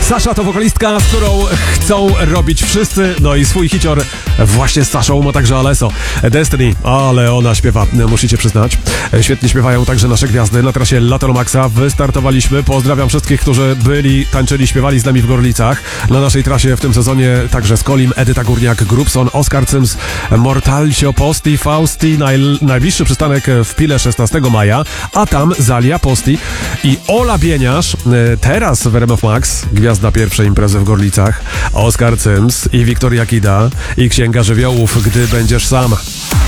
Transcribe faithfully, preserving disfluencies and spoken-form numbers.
Sasza to wokalistka, z którą chcą robić wszyscy. No i swój hicior właśnie z Saszą ma także Alesso. Destiny, ale ona śpiewa, musicie przyznać. Świetnie śpiewają także nasze gwiazdy. Na trasie Lato Maxa wystartowaliśmy. Pozdrawiam wszystkich, którzy byli, tańczyli, śpiewali z nami w Gorlicach. Na naszej trasie w tym sezonie także Skolim, Edyta Górniak, Grubson, Oskar Cyms, Mortalcio, Posti, Fausti. Naj, najbliższy przystanek w Pile szesnastego maja, a tam Zalia, Posti i Ola Bieniasz. Teraz w R M F Max gwiazda pierwszej imprezy w Gorlicach, Oskar Cyms i Wiktoria Kida i Księga Żywiołów, Gdy będziesz sam.